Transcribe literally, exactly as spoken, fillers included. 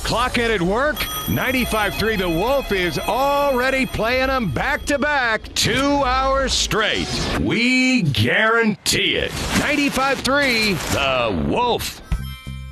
Clock in at work? ninety-five point three The Wolf is already playing them back-to-back two hours straight. We guarantee it. ninety-five point three The Wolf.